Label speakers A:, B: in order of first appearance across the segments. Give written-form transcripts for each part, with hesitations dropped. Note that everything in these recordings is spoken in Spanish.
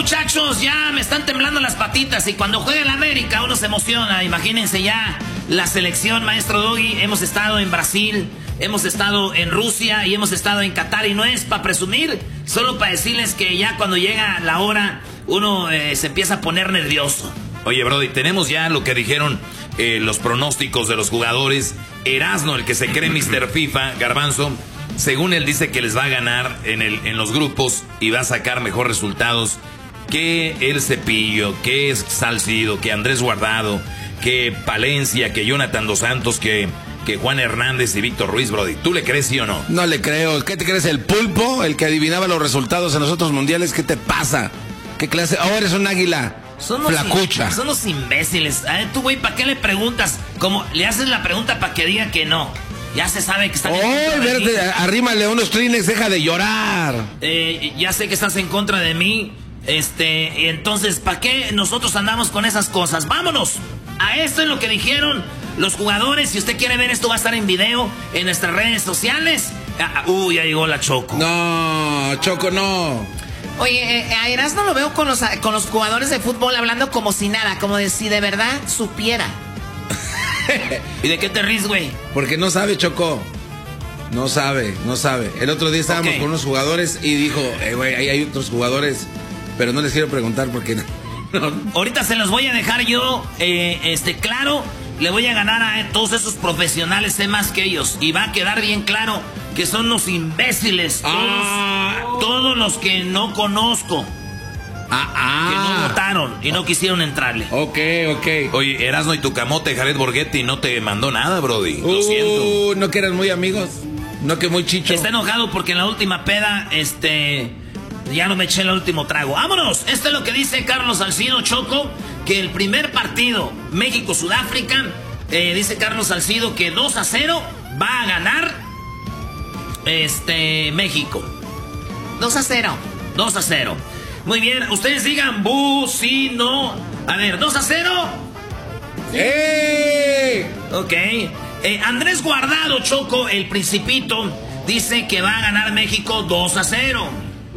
A: muchachos, ya me están temblando las patitas y cuando juega el América uno se emociona. Imagínense ya la selección, maestro Doggy. Hemos estado en Brasil, hemos estado en Rusia y hemos estado en Qatar y no es para presumir, solo para decirles que ya cuando llega la hora uno se empieza a poner nervioso.
B: Oye, Brody, tenemos ya lo que dijeron los pronósticos de los jugadores. Erasno, el que se cree Mr. FIFA, Garbanzo, según él dice que les va a ganar en los grupos y va a sacar mejores resultados que el Cepillo, que Salcido, que Andrés Guardado, que Palencia, que Jonathan Dos Santos, que Juan Hernández y Víctor Ruiz, Brody. ¿Tú le crees, sí o no?
C: No le creo. ¿Qué te crees? ¿El pulpo? ¿El que adivinaba los resultados en los otros mundiales? ¿Qué te pasa? ¿Qué clase? Ahora eres un águila. Flacucha.
A: Son los imbéciles. A ver, tú, güey, ¿para qué le preguntas? Como le haces la pregunta para que diga que no. Ya se sabe que está
C: en verte, arrímale unos Kleenex, deja de llorar.
A: Ya sé que estás en contra de mí. Entonces, ¿para qué nosotros andamos con esas cosas? ¡Vámonos! A esto es lo que dijeron los jugadores. Si usted quiere ver esto, va a estar en video en nuestras redes sociales. Ya llegó la Choco.
C: No, Choco, no.
D: Oye, a Erasmo lo veo con los jugadores de fútbol hablando como si nada, como de si de verdad supiera.
A: ¿Y de qué te ríes, güey?
C: Porque no sabe, Choco. No sabe. El otro día estábamos con unos jugadores y dijo, güey, ahí hay otros jugadores, pero no les quiero preguntar porque no.
A: Ahorita se los voy a dejar yo, claro, le voy a ganar a todos esos profesionales, sé más que ellos, y va a quedar bien claro que son los imbéciles, todos los que no conozco, que no votaron y no quisieron entrarle.
C: Ok.
B: Oye, Erasmo y tu camote, Jared Borghetti, no te mandó nada, Brody. Lo siento.
C: No que eran muy amigos, no que muy chicho.
A: Está enojado porque en la última peda, ya no me eché el último trago. ¡Vámonos! Esto es lo que dice Carlos Salcido, Choco, que el primer partido, México-Sudáfrica, dice Carlos Salcido que 2-0 va a ganar México.
D: 2-0.
A: 2-0. Muy bien, ustedes digan bu, sí, no. A ver, 2-0.
C: ¡Eh!
A: Ok. Andrés Guardado, Choco, el Principito, dice que va a ganar México 2-0.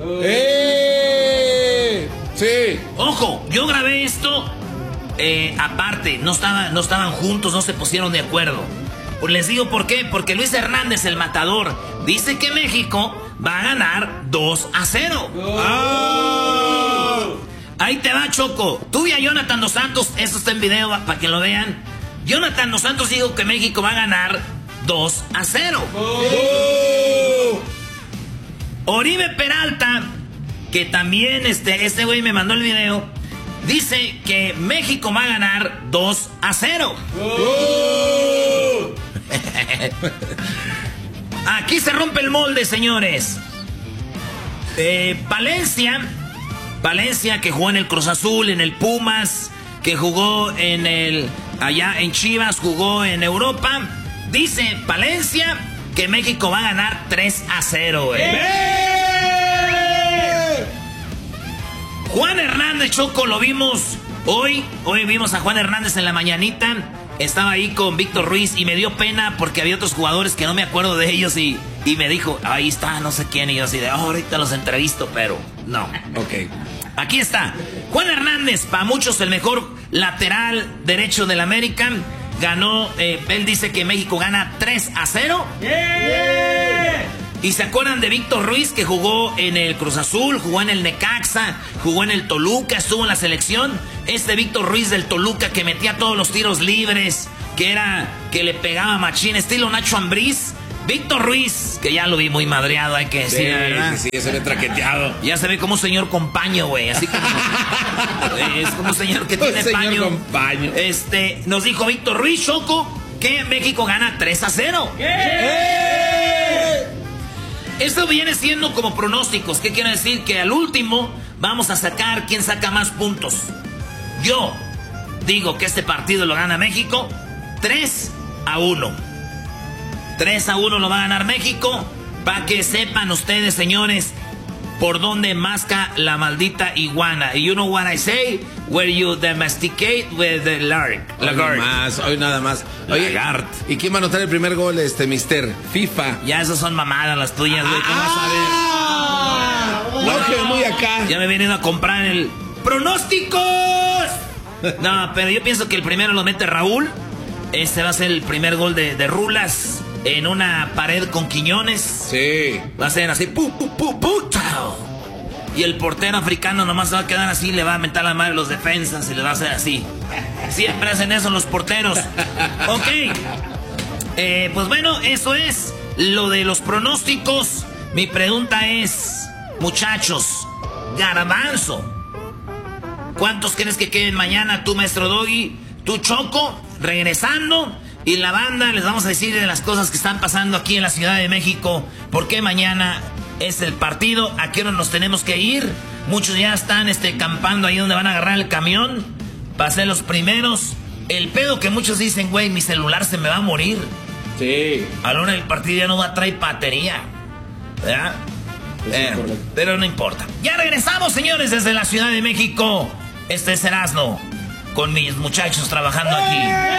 C: Sí.
A: Ojo, yo grabé esto aparte, no estaban juntos, no se pusieron de acuerdo. Pues les digo por qué, porque Luis Hernández, el matador, dice que México va a ganar 2-0. Ahí te va, Choco. Tú y a Jonathan Dos Santos, esto está en video para que lo vean. Jonathan Dos Santos dijo que México va a ganar 2-0. Oribe Peralta, que también este güey me mandó el video, dice que México va a ganar 2-0. Aquí se rompe el molde, señores. Palencia, que jugó en el Cruz Azul, en el Pumas, que jugó allá en Chivas, jugó en Europa. Dice Palencia que México va a ganar 3-0, Juan Hernández, Choco, lo vimos hoy vimos a Juan Hernández en la mañanita. Estaba ahí con Víctor Ruiz y me dio pena porque había otros jugadores que no me acuerdo de ellos y me dijo, ahí está, no sé quién, y yo así de, ahorita los entrevisto, pero no.
C: Ok.
A: Aquí está. Juan Hernández, para muchos el mejor lateral derecho del América. Ganó, él dice que México gana 3-0. ¿Y se acuerdan de Víctor Ruiz, que jugó en el Cruz Azul, jugó en el Necaxa, jugó en el Toluca, estuvo en la selección? Este Víctor Ruiz del Toluca, que metía todos los tiros libres, que le pegaba machín, estilo Nacho Ambriz. Víctor Ruiz, que ya lo vi muy madreado, hay que decir, ¿verdad?
C: Sí, se ve traqueteado.
A: Ya se ve como un señor con paño, güey, así como... es como un señor que tiene paño.
C: Con paño.
A: Nos dijo Víctor Ruiz, Choco, que México gana 3-0. Esto viene siendo como pronósticos. ¿Qué quiere decir? Que al último vamos a sacar quién saca más puntos. Yo digo que este partido lo gana México 3-1. 3-1 lo va a ganar México. Para que sepan ustedes, señores, por dónde masca la maldita iguana. You know what I say? Where you domesticate with the lark.
C: Hoy nada más. Oye, ¿y quién va a anotar el primer gol, mister? FIFA.
A: Ya esas son mamadas las tuyas, güey. ¿Cómo vas a ver?
C: Ángel, muy acá.
A: Ya me he venido a comprar el ¡Pronósticos! No, pero yo pienso que el primero lo mete Raúl. Este va a ser el primer gol de Rulas en una pared con Quiñones.
C: Sí.
A: Va a ser así, pu, pu, pu, pu, chao. Y el portero africano nomás se va a quedar así, le va a mentar la madre a los defensas y le va a hacer así. Siempre hacen eso los porteros. Ok. Pues bueno, eso es lo de los pronósticos. Mi pregunta es, muchachos, Garbanzo, ¿cuántos crees que queden mañana? Tú, maestro Doggy, tú, Choco, regresando. Y la banda, les vamos a decir de las cosas que están pasando aquí en la Ciudad de México. Porque mañana es el partido. ¿A qué hora nos tenemos que ir? Muchos ya están campando ahí donde van a agarrar el camión para ser los primeros. El pedo que muchos dicen, güey, mi celular se me va a morir.
C: Sí.
A: A la hora del partido ya no va a traer batería. ¿Verdad? Pero no importa. Ya regresamos, señores, desde la Ciudad de México. Este es Erasmo, con mis muchachos trabajando aquí.